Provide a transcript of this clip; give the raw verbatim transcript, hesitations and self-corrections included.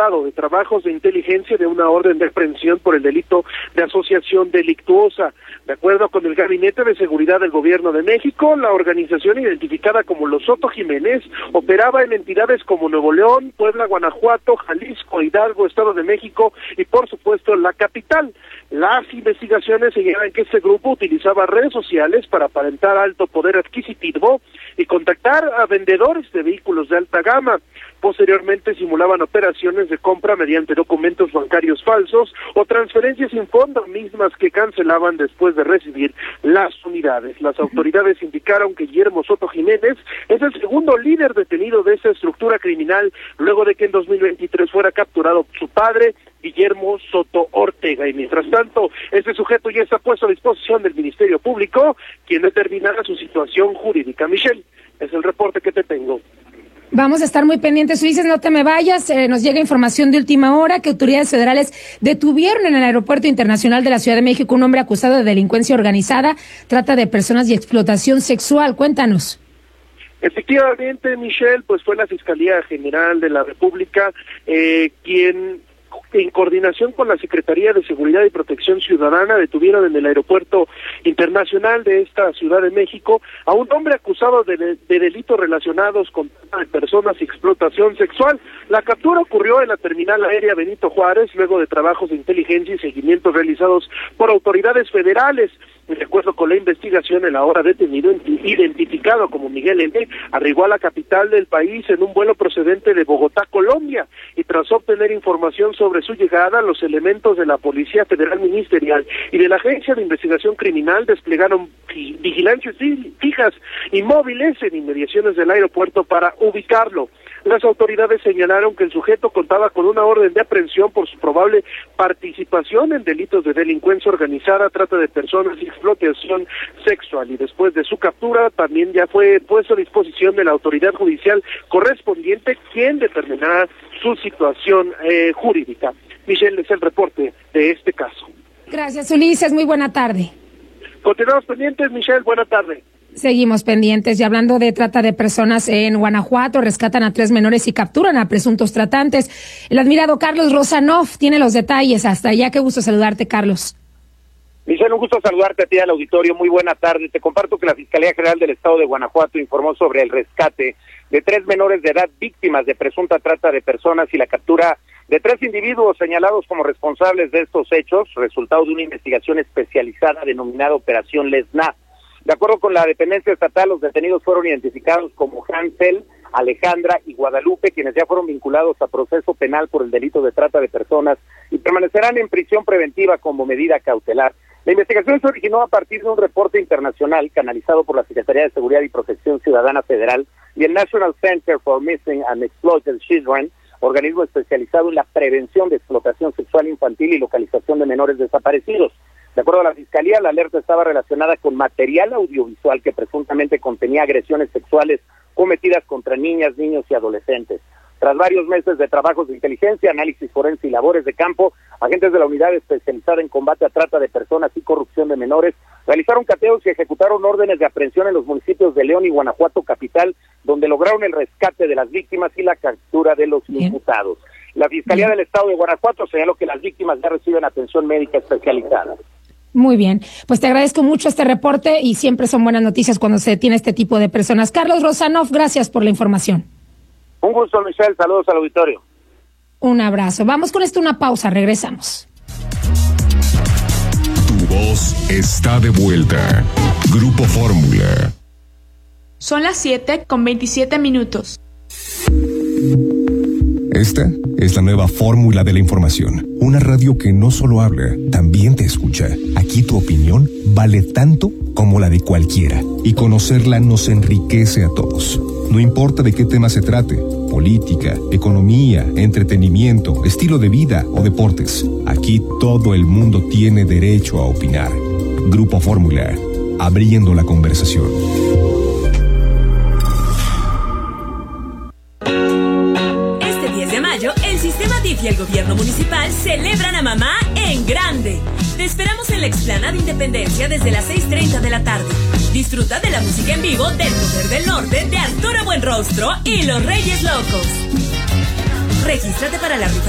imputado de trabajos de inteligencia de una orden de aprehensión por el delito de asociación delictuosa. De acuerdo con el Gabinete de Seguridad del Gobierno de México, la organización identificada como Los Soto Jiménez operaba en entidades como Nuevo León, Puebla, Guanajuato, Jalisco, Hidalgo, Estado de México y por supuesto la capital. Las investigaciones señalan que este grupo utilizaba redes sociales para aparentar alto poder adquisitivo y contactar a vendedores de vehículos de alta gama. Posteriormente simulaban operaciones de compra mediante documentos bancarios falsos o transferencias sin fondo mismas que cancelaban después de recibir las unidades. Las autoridades indicaron que Guillermo Soto Jiménez es el segundo líder detenido de esta estructura criminal luego de que en dos mil veintitrés fuera capturado su padre, Guillermo Soto Ortega, y mientras tanto, este sujeto ya está puesto a disposición del Ministerio Público, quien determinará su situación jurídica. Michelle, es el reporte que te tengo. Vamos a estar muy pendientes, Ulises, no te me vayas, eh, nos llega información de última hora que autoridades federales detuvieron en el Aeropuerto Internacional de la Ciudad de México un hombre acusado de delincuencia organizada, trata de personas y explotación sexual. Cuéntanos. Efectivamente, Michelle, pues fue la Fiscalía General de la República eh, quien, en coordinación con la Secretaría de Seguridad y Protección Ciudadana, detuvieron en el Aeropuerto Internacional de esta Ciudad de México a un hombre acusado de, de delitos relacionados con trata de personas y explotación sexual. La captura ocurrió en la terminal aérea Benito Juárez, luego de trabajos de inteligencia y seguimiento realizados por autoridades federales. De acuerdo con la investigación, el ahora detenido, identificado como Miguel N., arribó a la capital del país en un vuelo procedente de Bogotá, Colombia, y tras obtener información sobre su llegada, los elementos de la Policía Federal Ministerial y de la Agencia de Investigación Criminal desplegaron vigilancias fijas y móviles en inmediaciones del aeropuerto para ubicarlo. Las autoridades señalaron que el sujeto contaba con una orden de aprehensión por su probable participación en delitos de delincuencia organizada, trata de personas y explotación sexual, y después de su captura también ya fue puesto a disposición de la autoridad judicial correspondiente, quien determinará su situación eh, jurídica. Michelle, es el reporte de este caso. Gracias, Ulises, muy buena tarde. Continuamos pendientes, Michelle, buena tarde. Seguimos pendientes y hablando de trata de personas en Guanajuato, rescatan a tres menores y capturan a presuntos tratantes. El admirado Carlos Rosanov tiene los detalles. Hasta allá, qué gusto saludarte, Carlos. Michelle, un gusto saludarte a ti al auditorio, muy buena tarde. Te comparto que la Fiscalía General del Estado de Guanajuato informó sobre el rescate de tres menores de edad víctimas de presunta trata de personas y la captura de tres individuos señalados como responsables de estos hechos, resultado de una investigación especializada denominada Operación Lesna. De acuerdo con la dependencia estatal, los detenidos fueron identificados como Hansel, Alejandra y Guadalupe, quienes ya fueron vinculados a proceso penal por el delito de trata de personas y permanecerán en prisión preventiva como medida cautelar. La investigación se originó a partir de un reporte internacional canalizado por la Secretaría de Seguridad y Protección Ciudadana Federal y el National Center for Missing and Exploited Children, organismo especializado en la prevención de explotación sexual infantil y localización de menores desaparecidos. De acuerdo a la Fiscalía, la alerta estaba relacionada con material audiovisual que presuntamente contenía agresiones sexuales cometidas contra niñas, niños y adolescentes. Tras varios meses de trabajos de inteligencia, análisis forense y labores de campo, agentes de la unidad especializada en combate a trata de personas y corrupción de menores realizaron cateos y ejecutaron órdenes de aprehensión en los municipios de León y Guanajuato capital, donde lograron el rescate de las víctimas y la captura de los imputados. La Fiscalía del Estado de Guanajuato señaló que las víctimas ya reciben atención médica especializada. Muy bien, pues te agradezco mucho este reporte y siempre son buenas noticias cuando se tiene este tipo de personas. Carlos Rosanov, gracias por la información. Un gusto, Michelle, saludos al auditorio. Un abrazo. Vamos con esto, una pausa, regresamos. Tu voz está de vuelta. Grupo Fórmula. Son las siete con veintisiete minutos. Esta es la nueva fórmula de la información. Una radio que no solo habla, también te escucha. Aquí tu opinión vale tanto como la de cualquiera. Y conocerla nos enriquece a todos. No importa de qué tema se trate, política, economía, entretenimiento, estilo de vida o deportes. Aquí todo el mundo tiene derecho a opinar. Grupo Fórmula, abriendo la conversación. El Sistema D I F y el Gobierno Municipal celebran a mamá en grande. Te esperamos en la explanada Independencia desde las seis treinta de la tarde. Disfruta de la música en vivo del Poder del Norte de Arturo Buenrostro y los Reyes Locos. Regístrate para la rifa